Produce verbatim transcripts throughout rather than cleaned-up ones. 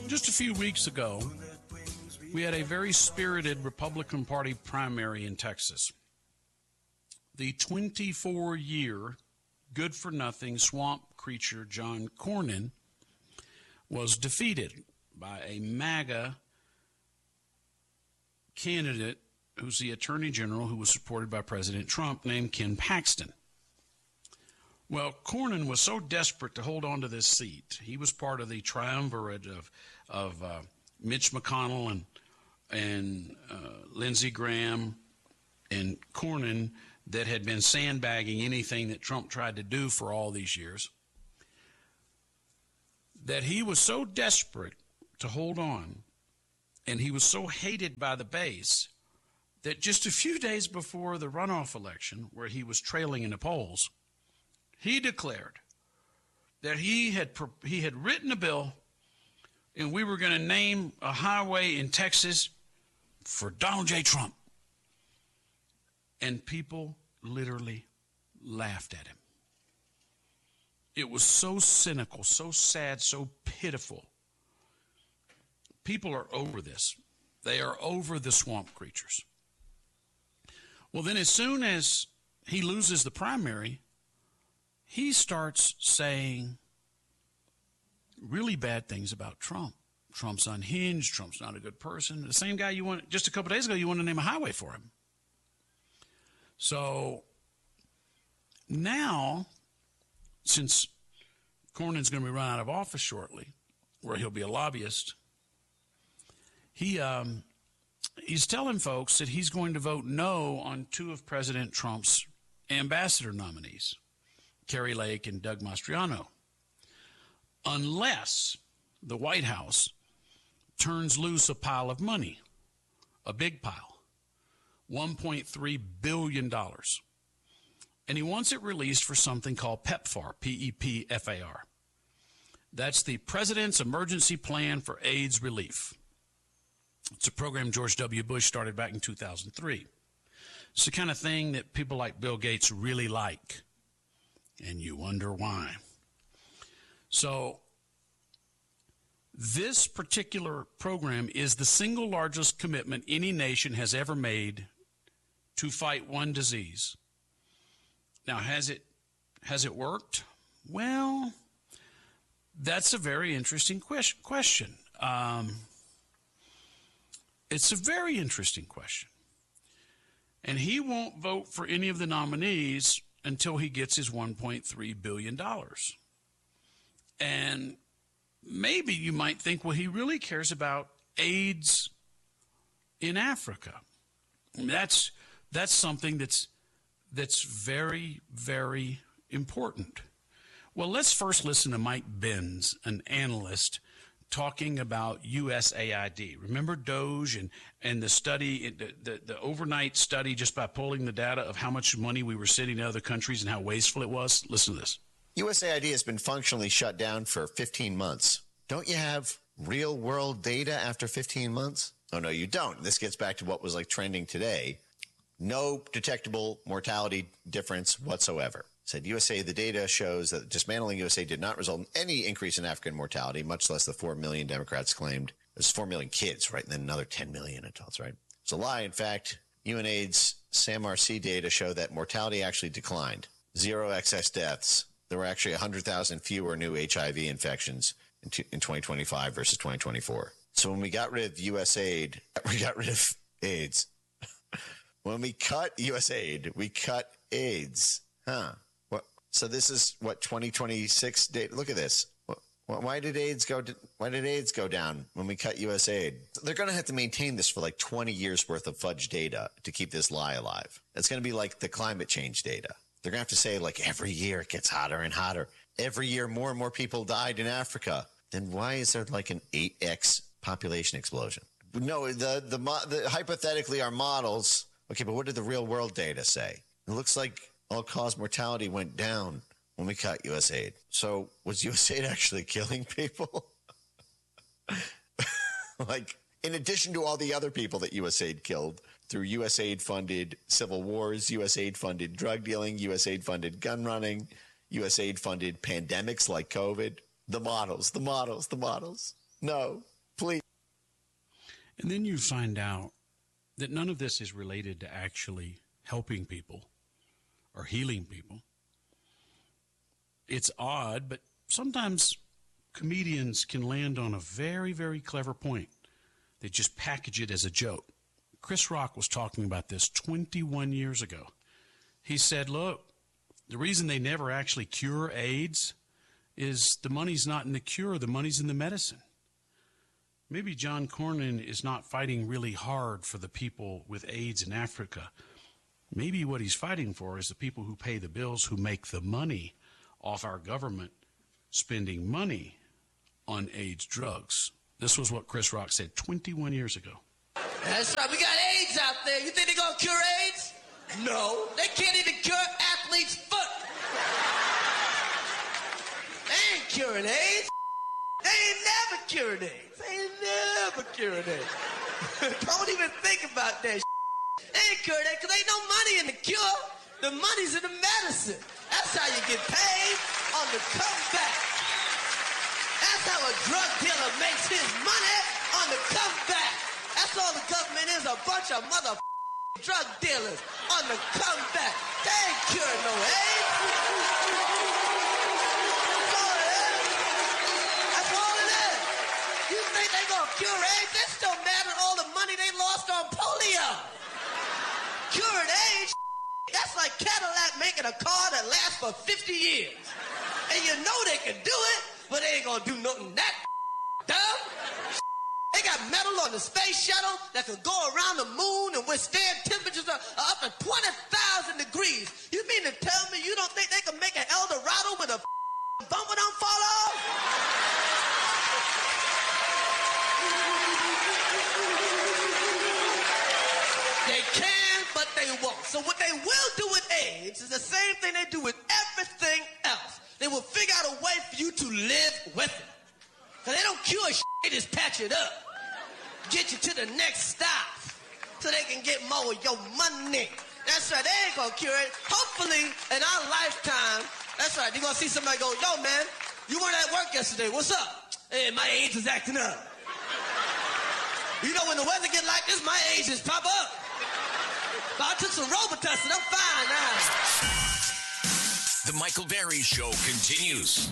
Just a few weeks ago, we had a very spirited Republican Party primary in Texas. The twenty-four-year, good-for-nothing swamp creature John Cornyn was defeated by a MAGA candidate who's the Attorney General who was supported by President Trump named Ken Paxton. Well, Cornyn was so desperate to hold on to this seat. He was part of the triumvirate of of uh, Mitch McConnell and and uh, Lindsey Graham and Cornyn that had been sandbagging anything that Trump tried to do for all these years, that he was so desperate to hold on, and he was so hated by the base, that just a few days before the runoff election, where he was trailing in the polls, he declared that he had he had written a bill and we were going to name a highway in Texas for Donald J. Trump. And people literally laughed at him. It was so cynical, so sad, so pitiful. People are over this. They are over the swamp creatures. Well, then as soon as he loses the primary, he starts saying really bad things about Trump. Trump's unhinged. Trump's not a good person. The same guy you want, just a couple days ago, you wanted to name a highway for him. So now, since Cornyn's going to be run out of office shortly, where he'll be a lobbyist, he um, he's telling folks that he's going to vote no on two of President Trump's ambassador nominees, Kari Lake and Doug Mastriano, unless the White House turns loose a pile of money, a big pile, one point three billion dollars. And he wants it released for something called PEPFAR, P E P F A R. That's the President's Emergency Plan for AIDS Relief. It's a program George W. Bush started back in two thousand three. It's the kind of thing that people like Bill Gates really like, and you wonder why. So this particular program is the single largest commitment any nation has ever made to fight one disease. Now, has it has it worked? Well, that's a very interesting question. Um, it's a very interesting question. And he won't vote for any of the nominees until he gets his one point three billion dollars. And maybe you might think, well, he really cares about AIDS in Africa. That's that's something that's that's very, very important. Well, let's first listen to Mike Benz, an analyst, talking about U S A I D. Remember Doge and, and the study, the, the, the overnight study just by pulling the data of how much money we were sending to other countries and how wasteful it was? Listen to this. U S A I D has been functionally shut down for fifteen months. Don't you have real-world data after fifteen months? Oh, no, you don't. This gets back to what was like trending today. No detectable mortality difference whatsoever. Said U S A, the data shows that dismantling U S A did not result in any increase in African mortality, much less the four million Democrats claimed. There's four million kids, right? And then another ten million adults, right? It's a lie. In fact, UNAIDS SAMR-C data show that mortality actually declined. Zero excess deaths. There were actually one hundred thousand fewer new H I V infections in, in twenty twenty-five versus twenty twenty-four. So when we got rid of U S A I D, we got rid of AIDS. When we cut U S A I D, we cut AIDS. Huh. What? So this is what twenty twenty-six data. Look at this. Why did AIDS go? Why did AIDS go down when we cut U S A I D? They're going to have to maintain this for like twenty years worth of fudge data to keep this lie alive. It's going to be like the climate change data. They're going to have to say like every year it gets hotter and hotter. Every year more and more people died in Africa. Then why is there like an eight x population explosion? No, the, the the hypothetically our models. Okay, but what did the real world data say? It looks like all-cause mortality went down when we cut U S A I D. So was U S A I D actually killing people? Like, in addition to all the other people that U S A I D killed through U S A I D-funded civil wars, U S A I D-funded drug dealing, U S A I D-funded gun running, U S A I D-funded pandemics like COVID, the models, the models, the models. No, Please. And then you find out that none of this is related to actually helping people or healing people. It's odd, but sometimes comedians can land on a very, very clever point. They just package it as a joke. Chris Rock was talking about this twenty-one years ago. He said, look, the reason they never actually cure AIDS is the money's not in the cure, the money's in the medicine. Maybe John Cornyn is not fighting really hard for the people with AIDS in Africa. Maybe what he's fighting for is the people who pay the bills, who make the money off our government spending money on AIDS drugs. This was what Chris Rock said twenty-one years ago. That's right. We got AIDS out there. You think they're going to cure AIDS? No. They can't even cure athlete's foot. They ain't curing AIDS. They ain't never cured AIDS. They ain't never cured AIDS. Don't even think about that. They ain't cured AIDS because ain't no money in the cure. The money's in the medicine. That's how you get paid on the comeback. That's how a drug dealer makes his money on the comeback. That's all the government is, a bunch of mother drug dealers on the comeback. They ain't curing no AIDS. That's all it is. That's all it is. You think they gonna cure AIDS? They're still mad at all the money they lost on polio. Curing AIDS? That's like Cadillac making a car that lasts for fifty years. And you know they can do it, but they ain't gonna do nothing that dumb. They got metal on the space shuttle that can go around the moon and withstand temperatures of up to twenty thousand degrees. You mean to tell me you don't think they can make an El Dorado with a bumper don't fall off? They can, but they won't. So what they will do with AIDS is the same thing they do with everything else. They will figure out a way for you to live with it. Because they don't cure shit, they just patch it up. Get you to the next stop so they can get more of your money. That's right, they ain't gonna cure it. Hopefully, in our lifetime, that's right, you're gonna see somebody go, yo, man, you weren't at work yesterday, what's up? Hey, my AIDS is acting up. You know, when the weather get like this, my age just pop up. But I took some Robitussin, I'm fine now. The Michael Berry Show continues.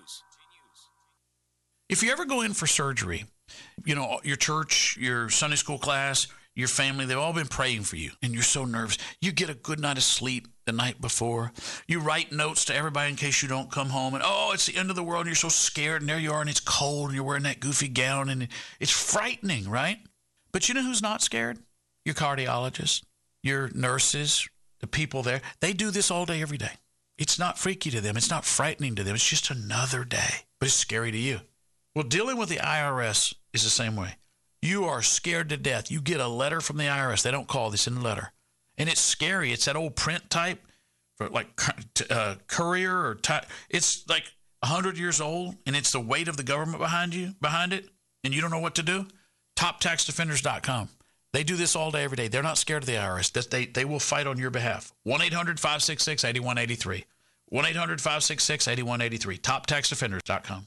If you ever go in for surgery, you know, your church, your Sunday school class, your family, they've all been praying for you, and you're so nervous. You get a good night of sleep the night before. You write notes to everybody in case you don't come home, and, oh, it's the end of the world, and you're so scared, and there you are, and it's cold, and you're wearing that goofy gown, and it's frightening, right? But you know who's not scared? Your cardiologist, your nurses, the people there. They do this all day, every day. It's not freaky to them. It's not frightening to them. It's just another day, but it's scary to you. Well, dealing with the I R S is the same way. You are scared to death. You get a letter from the I R S. They don't call this in the letter. And it's scary. It's that old print type for like uh, courier or type. It's like one hundred years old, and it's the weight of the government behind you, behind it, and you don't know what to do. top tax defenders dot com. They do this all day, every day. They're not scared of the I R S. They, they will fight on your behalf. one eight hundred five six six eight one eight three. one eight hundred five six six eight one eight three. top tax defenders dot com.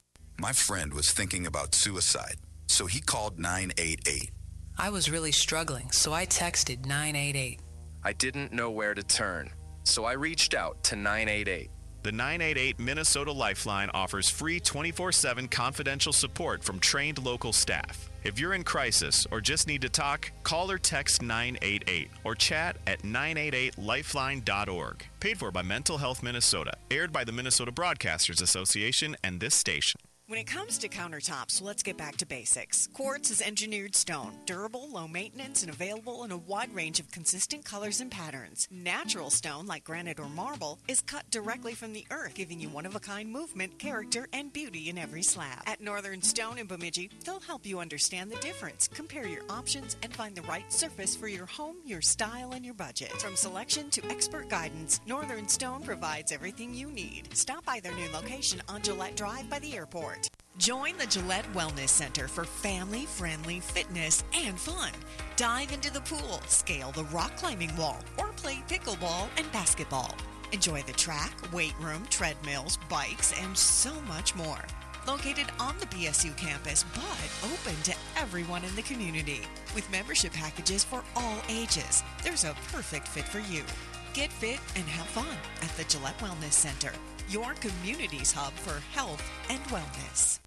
My friend was thinking about suicide, so he called nine eight eight. I was really struggling, so I texted nine eight eight. I didn't know where to turn, so I reached out to nine eight eight. The nine eight eight Minnesota Lifeline offers free twenty-four seven confidential support from trained local staff. If you're in crisis or just need to talk, call or text nine eight eight or chat at nine eight eight lifeline dot org. Paid for by Mental Health Minnesota. Aired by the Minnesota Broadcasters Association and this station. When it comes to countertops, let's get back to basics. Quartz is engineered stone, durable, low maintenance, and available in a wide range of consistent colors and patterns. Natural stone, like granite or marble, is cut directly from the earth, giving you one-of-a-kind movement, character, and beauty in every slab. At Northern Stone in Bemidji, they'll help you understand the difference, compare your options, and find the right surface for your home, your style, and your budget. From selection to expert guidance, Northern Stone provides everything you need. Stop by their new location on Gillette Drive by the airport. Join the Gillette Wellness Center for family-friendly fitness and fun. Dive into the pool, scale the rock climbing wall, or play pickleball and basketball. Enjoy the track, weight room, treadmills, bikes, and so much more. Located on the B S U campus, but open to everyone in the community. With membership packages for all ages, there's a perfect fit for you. Get fit and have fun at the Gillette Wellness Center, your community's hub for health and wellness.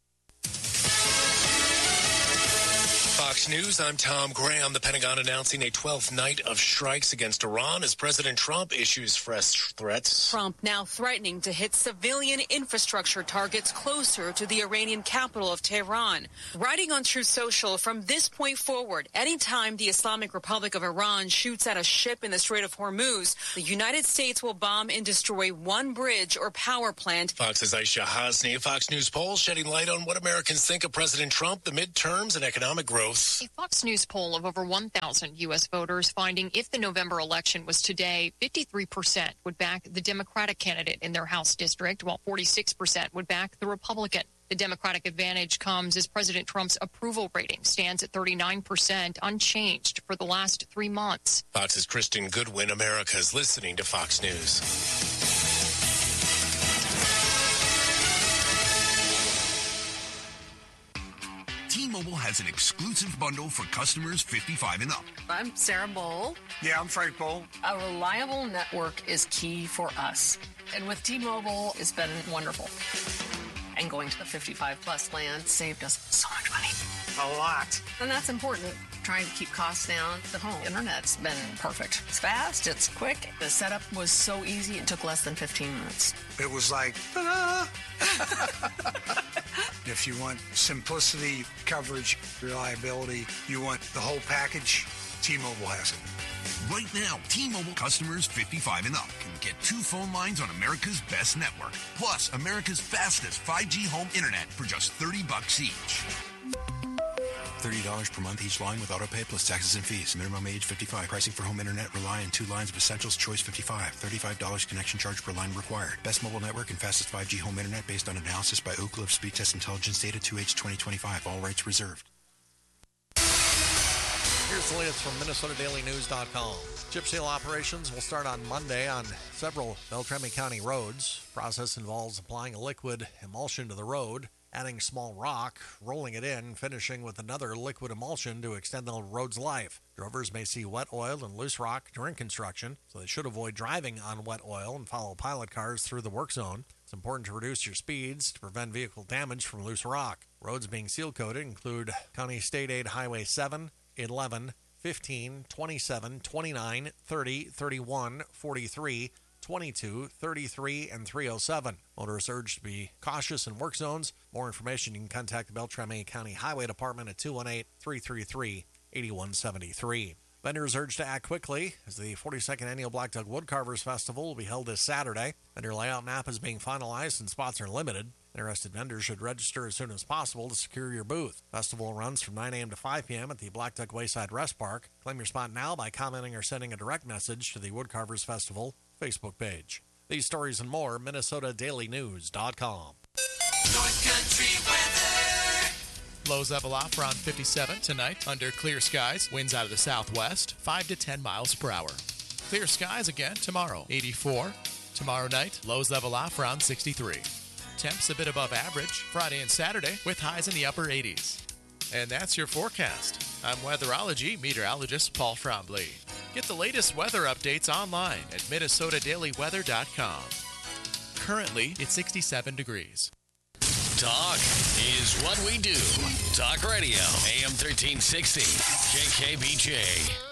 Fox News, I'm Tom Graham. The Pentagon announcing a twelfth night of strikes against Iran as President Trump issues fresh threats. Trump now threatening to hit civilian infrastructure targets closer to the Iranian capital of Tehran. Writing on Truth Social, from this point forward, anytime the Islamic Republic of Iran shoots at a ship in the Strait of Hormuz, the United States will bomb and destroy one bridge or power plant. Fox's Aisha Hasni. Fox News poll shedding light on what Americans think of President Trump, the midterms, and economic growth. A Fox News poll of over one thousand U S voters finding if the November election was today, fifty-three percent would back the Democratic candidate in their House district, while forty-six percent would back the Republican. The Democratic advantage comes as President Trump's approval rating stands at thirty-nine percent, unchanged for the last three months. Fox's Kristen Goodwin. America's listening to Fox News. T-Mobile has an exclusive bundle for customers fifty-five and up. I'm Sarah Bowl. Yeah, I'm Frank Bowl. A reliable network is key for us. And with T-Mobile, it's been wonderful. And going to the fifty-five plus plan saved us so much money. A lot. And that's important. Trying to keep costs down. The home internet's been perfect. It's fast, it's quick. The setup was so easy, it took less than fifteen minutes. It was like, ta-da! If you want simplicity, coverage, reliability, you want the whole package, T-Mobile has it. Right now, T-Mobile customers fifty-five and up can get two phone lines on America's best network, plus America's fastest five G home internet for just thirty bucks each. thirty dollars per month each line with autopay plus taxes and fees. Minimum age fifty-five. Pricing for home internet rely on two lines of Essentials Choice fifty-five. thirty-five dollars connection charge per line required. Best mobile network and fastest five G home internet based on analysis by Ookla of Speed Test Intelligence data two H twenty twenty-five. All rights reserved. Here's the latest from Minnesota Daily News dot com. Chip seal operations will start on Monday on several Beltrami County roads. Process involves applying a liquid emulsion to the road, adding small rock, rolling it in, finishing with another liquid emulsion to extend the road's life. Drivers may see wet oil and loose rock during construction, so they should avoid driving on wet oil and follow pilot cars through the work zone. It's important to reduce your speeds to prevent vehicle damage from loose rock. Roads being seal-coated include County State Aid Highway seven, eleven, fifteen, twenty-seven, twenty-nine, thirty, thirty-one, forty-three, twenty-two, thirty-three, and three oh seven. Motorists urged to be cautious in work zones. More information, you can contact the Beltrami County Highway Department at two one eight, three three three, eight one seven three. Vendors urged to act quickly as the forty-second Annual Black Duck Woodcarvers Festival will be held this Saturday. Vendor layout map is being finalized and spots are limited. Interested vendors should register as soon as possible to secure your booth. Festival runs from nine a.m. to five p.m. at the Black Duck Wayside Rest Park. Claim your spot now by commenting or sending a direct message to the Woodcarvers Festival Facebook page. These stories and more, Minnesota Daily News dot com. North Country weather. Lows level off around fifty-seven tonight under clear skies. Winds out of the southwest, five to ten miles per hour. Clear skies again tomorrow, eighty-four. Tomorrow night, lows level off around sixty-three. Temps a bit above average Friday and Saturday with highs in the upper eighties. And that's your forecast. I'm weatherology meteorologist Paul Trombley. Get the latest weather updates online at Minnesota Daily Weather dot com. Currently, it's sixty-seven degrees. Talk is what we do. Talk Radio, A M thirteen sixty, K K B J.